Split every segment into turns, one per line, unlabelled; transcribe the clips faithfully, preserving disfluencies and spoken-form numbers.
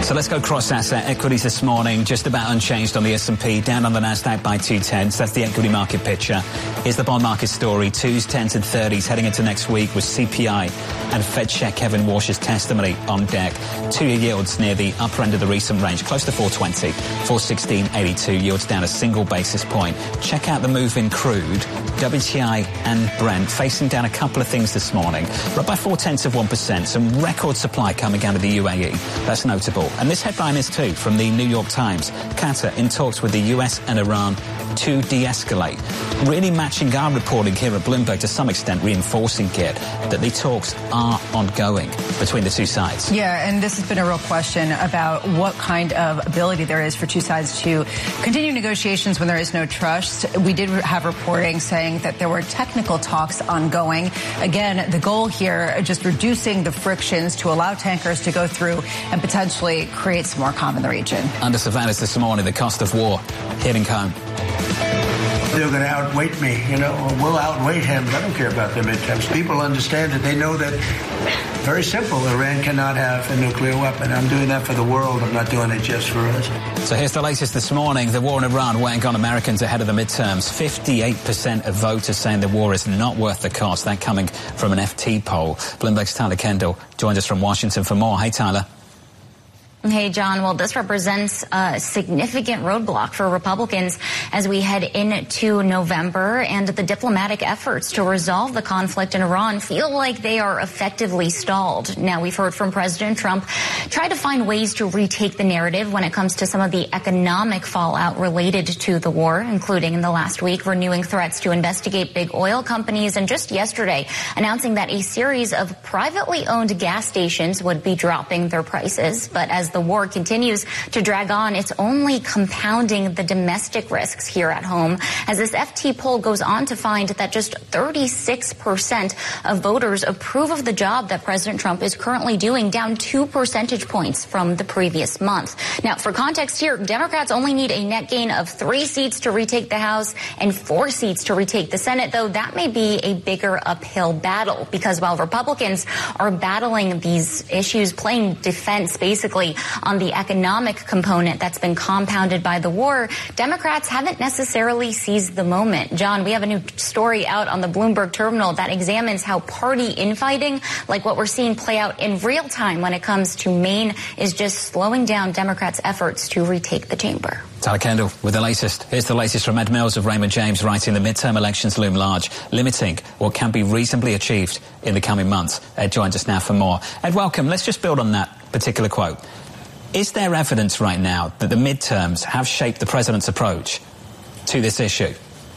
So let's go cross-asset equities this morning, just about unchanged on the S and P, down on the Nasdaq by two tenths. That's the equity market picture. Here's the bond market story. Twos, tens and thirties heading into next week with C P I and Fed Chair Kevin Warsh's testimony on deck. Two-year yields near the upper end of the recent range, close to four twenty. four sixteen eighty-two, yields down a single basis point. Check out the move in crude. W T I and Brent facing down a couple of things this morning. We're up by four tenths of one percent. Some record supply coming out of the U A E. That's notable. And this headline is too from the New York Times. Qatar in talks with the U S and Iran to de-escalate. Really matching our reporting here at Bloomberg, to some extent reinforcing it, that the talks are ongoing between the two sides.
Yeah, and this has been a real question about what kind of ability there is for two sides to continue negotiations when there is no trust. We did have reporting saying that there were technical talks ongoing. Again, the goal here, just reducing the frictions to allow tankers to go through and potentially create some more calm in the region.
Under surveillance this morning, the cost of war hitting home.
They're going to outweight me, you know, or we'll outweight him. I don't care about the midterms. People understand that. They know that, very simple, Iran cannot have a nuclear weapon. I'm doing that for the world. I'm not doing it just for us.
So here's the latest this morning. The war in Iran weighing on Americans ahead of the midterms. fifty-eight percent of voters saying the war is not worth the cost. That coming from an F T poll. Bloomberg's Tyler Kendall joins us from Washington for more. Hey, Tyler.
Hey, John. Well, this represents a significant roadblock for Republicans as we head into November, and the diplomatic efforts to resolve the conflict in Iran feel like they are effectively stalled. Now, we've heard from President Trump try to find ways to retake the narrative when it comes to some of the economic fallout related to the war, including in the last week renewing threats to investigate big oil companies, and just yesterday announcing that a series of privately owned gas stations would be dropping their prices. But as the war continues to drag on, it's only compounding the domestic risks here at home, as this F T poll goes on to find that just thirty-six percent of voters approve of the job that President Trump is currently doing, down two percentage points from the previous month. Now, for context here, Democrats only need a net gain of three seats to retake the House and four seats to retake the Senate, though that may be a bigger uphill battle, because while Republicans are battling these issues, playing defense basically on the economic component that's been compounded by the war, Democrats haven't necessarily seized the moment. John, we have a new story out on the Bloomberg terminal that examines how party infighting, like what we're seeing play out in real time when it comes to Maine, is just slowing down Democrats' efforts to retake the chamber.
Tyler Kendall with the latest. Here's the latest from Ed Mills of Raymond James, writing the midterm elections loom large, limiting what can be reasonably achieved in the coming months. Ed joins us now for more. Ed, welcome. Let's just build on that particular quote. Is there evidence right now that the midterms have shaped the president's approach to this issue?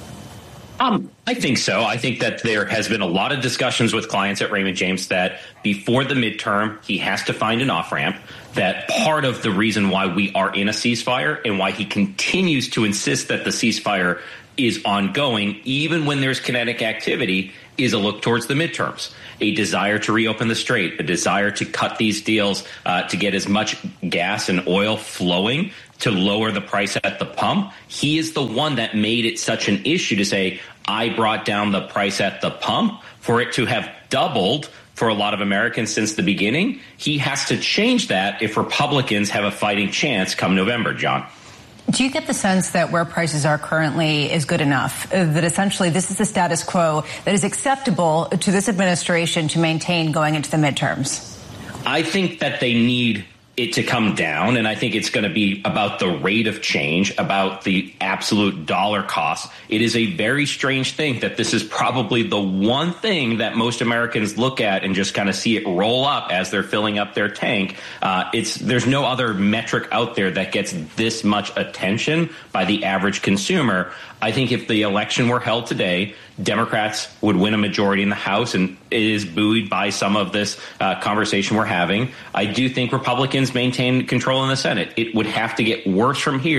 Um, I think so. I think that there has been a lot of discussions with clients at Raymond James that before the midterm, he has to find an off-ramp, that part of the reason why we are in a ceasefire and why he continues to insist that the ceasefire is ongoing, even when there's kinetic activity, is a look towards the midterms, a desire to reopen the strait, a desire to cut these deals, uh, to get as much gas and oil flowing to lower the price at the pump. He is the one that made it such an issue to say, I brought down the price at the pump. For it to have doubled for a lot of Americans since the beginning, he has to change that if Republicans have a fighting chance come November, John.
Do you get the sense that where prices are currently is good enough, uh, that essentially this is the status quo that is acceptable to this administration to maintain going into the midterms?
I think that they need it to come down, and I think it's going to be about the rate of change, about the absolute dollar cost. It is a very strange thing that this is probably the one thing that most Americans look at and just kind of see it roll up as they're filling up their tank. Uh, it's there's no other metric out there that gets this much attention by the average consumer. I think if the election were held today, Democrats would win a majority in the House, and it is buoyed by some of this uh, conversation we're having. I do think Republicans maintain control in the Senate. It would have to get worse from here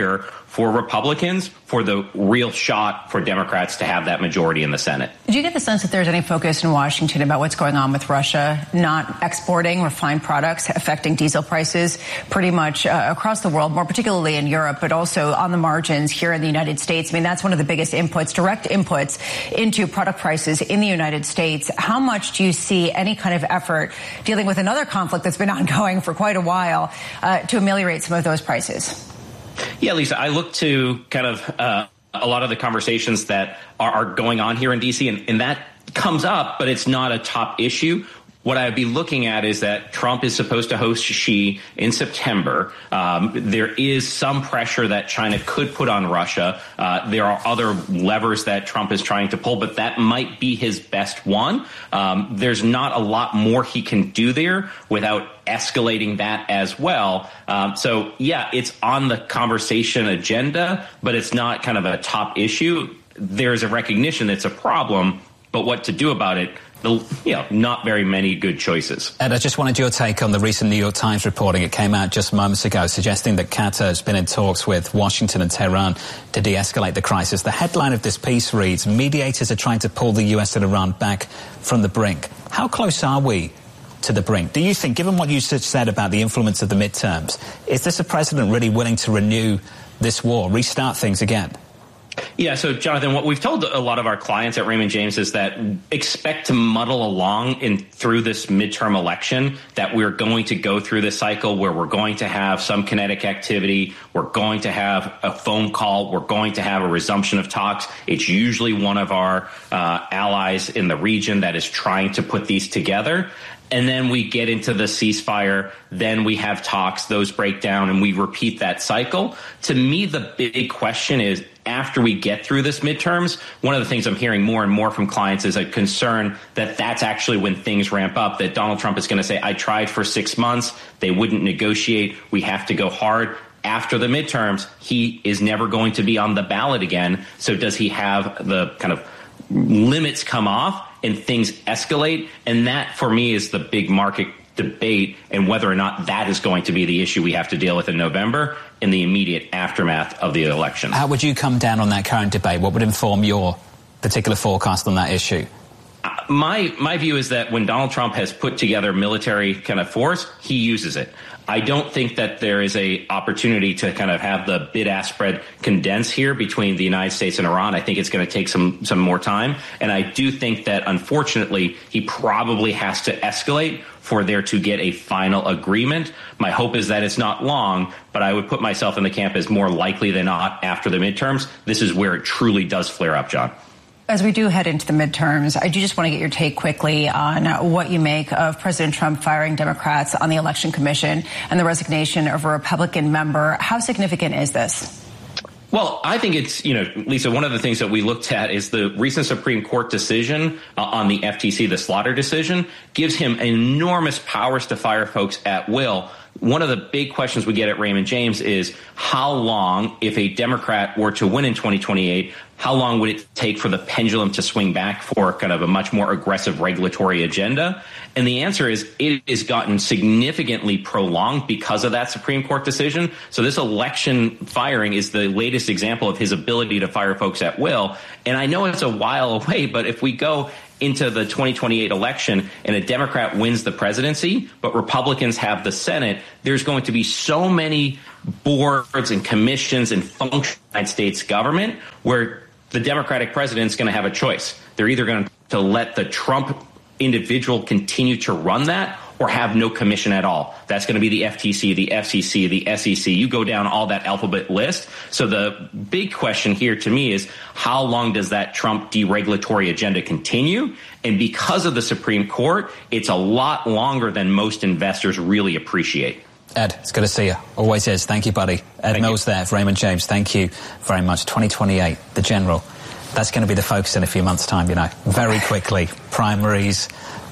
for Republicans for the real shot for Democrats to have that majority in the Senate.
Do you get the sense that there's any focus in Washington about what's going on with Russia not exporting refined products, affecting diesel prices pretty much uh, across the world, more particularly in Europe, but also on the margins here in the United States? I mean, that's one of the biggest inputs, direct inputs into product prices in the United States. How much do you see any kind of effort dealing with another conflict that's been ongoing for quite a while uh, to ameliorate some of those prices?
Yeah, Lisa, I look to kind of uh, a lot of the conversations that are, are going on here in D C, and, and that comes up, but it's not a top issue. What I'd be looking at is that Trump is supposed to host Xi in September. Um, there is some pressure that China could put on Russia. Uh, there are other levers that Trump is trying to pull, but that might be his best one. Um, there's not a lot more he can do there without escalating that as well. Um, so, yeah, it's on the conversation agenda, but it's not kind of a top issue. There's a recognition that it's a problem, but what to do about it? The, you know, not very many good choices.
Ed, I just wanted your take on the recent New York Times reporting. It came out just moments ago suggesting that Qatar has been in talks with Washington and Tehran to de-escalate the crisis. The headline of this piece reads, mediators are trying to pull the U S and Iran back from the brink. How close are we to the brink? Do you think, given what you just said about the influence of the midterms, is this a president really willing to renew this war, restart things again?
Yeah, so, Jonathan, what we've told a lot of our clients at Raymond James is that expect to muddle along in through this midterm election, that we're going to go through this cycle where we're going to have some kinetic activity, we're going to have a phone call, we're going to have a resumption of talks. It's usually one of our uh, allies in the region that is trying to put these together. And then we get into the ceasefire, then we have talks, those break down, and we repeat that cycle. To me, the big question is, after we get through this midterms, one of the things I'm hearing more and more from clients is a concern that that's actually when things ramp up, that Donald Trump is going to say, I tried for six months, they wouldn't negotiate, we have to go hard. After the midterms, he is never going to be on the ballot again. So does he have the kind of limits come off and things escalate? And that, for me, is the big market debate, and whether or not that is going to be the issue we have to deal with in November in the immediate aftermath of the election.
How would you come down on that current debate? What would inform your particular forecast on that issue?
Uh, my my view is that when Donald Trump has put together military kind of force, he uses it. I don't think that there is a opportunity to kind of have the bid-ask spread condense here between the United States and Iran. I think it's going to take some some more time. And I do think that, unfortunately, he probably has to escalate for there to get a final agreement. My hope is that it's not long, but I would put myself in the camp as more likely than not after the midterms. This is where it truly does flare up, John.
As we do head into the midterms, I do just want to get your take quickly on what you make of President Trump firing Democrats on the Election Commission and the resignation of a Republican member. How significant is this?
Well, I think it's, you know, Lisa, one of the things that we looked at is the recent Supreme Court decision uh, on the F T C, the Slaughter decision, gives him enormous powers to fire folks at will. One of the big questions we get at Raymond James is how long, if a Democrat were to win in twenty twenty-eight, how long would it take for the pendulum to swing back for kind of a much more aggressive regulatory agenda? And the answer is it has gotten significantly prolonged because of that Supreme Court decision. So this election firing is the latest example of his ability to fire folks at will. And I know it's a while away, but if we go into the twenty twenty-eight election and a Democrat wins the presidency, but Republicans have the Senate, there's going to be so many boards and commissions and functions in the United States government where the Democratic president is going to have a choice. They're either going to let the Trump individual continue to run that or have no commission at all. That's going to be the F T C, the F C C, the S E C. You go down all that alphabet list. So the big question here to me is how long does that Trump deregulatory agenda continue? And because of the Supreme Court, it's a lot longer than most investors really appreciate.
Ed, it's good to see you. Always is. Thank you, buddy. Ed Thank Mills you. There, Raymond James. Thank you very much. twenty twenty-eight, the general. That's going to be the focus in a few months' time, you know. Very quickly. Primaries,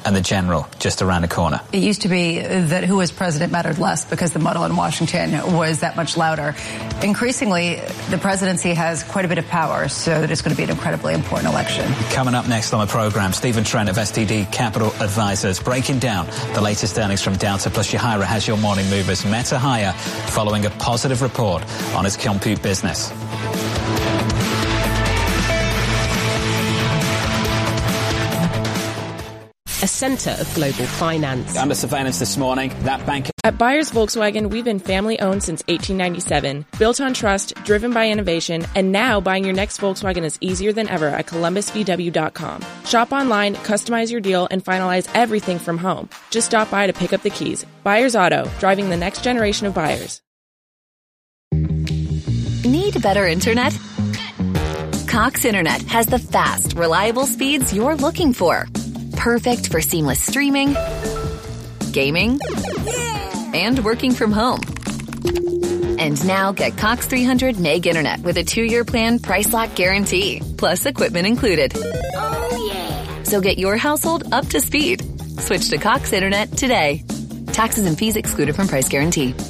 and the general just around the corner.
It used to be that who was president mattered less because the muddle in Washington was that much louder. Increasingly, the presidency has quite a bit of power, so that it's going to be an incredibly important election.
Coming up next on the program, Stephen Trent of S T D Capital Advisors breaking down the latest earnings from Delta. Plus, Yahaira has your morning movers. Meta higher following a positive report on its compute business.
A centre of global finance.
Under surveillance this morning, that bank...
At Buyers Volkswagen, we've been family-owned since eighteen ninety-seven, built on trust, driven by innovation, and now buying your next Volkswagen is easier than ever at Columbus V W dot com. Shop online, customize your deal, and finalize everything from home. Just stop by to pick up the keys. Buyers Auto, driving the next generation of buyers.
Need better internet? Cox Internet has the fast, reliable speeds you're looking for. Perfect for seamless streaming, gaming, and working from home. And now get Cox three hundred meg internet with a two-year plan price lock guarantee, plus equipment included. Oh, yeah. So get your household up to speed. Switch to Cox Internet today. Taxes and fees excluded from price guarantee.